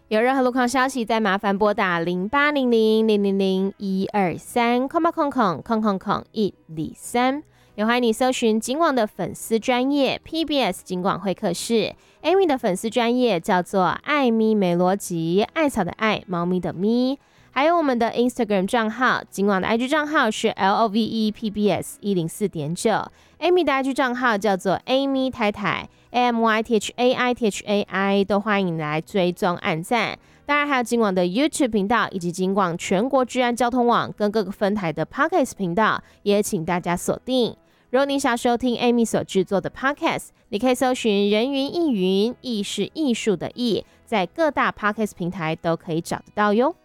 有任何路况消息，再麻烦拨打0800-000-123，123。也欢迎你搜寻警广的粉丝专页 PBS 警广会客室 ，Amy 的粉丝专页叫做艾咪梅罗吉，艾草的艾，猫咪的咪。还有我们的 Instagram 账号，警广的 IG 账号是 LOVEPBS104.9，Amy 的 IG 账号叫做 Amy 太太 AMYTHAITHAI， 都欢迎来追踪按赞。当然还有警广的 YouTube 频道，以及警广全国治安交通网跟各个分台的 Podcast 频道，也请大家锁定。如果你想收听 Amy 所制作的 Podcast， 你可以搜寻人云亦云，艺是艺术的艺，在各大 Podcast 平台都可以找得到哟。